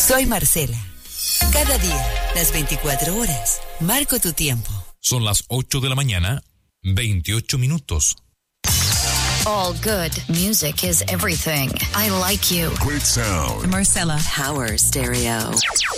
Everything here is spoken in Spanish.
Soy Marcela. Cada día, las 24 horas, marco tu tiempo. Son las 8 de la mañana, 28 minutos. All good music is everything. I like you. Great sound. Marcela. Power Stereo.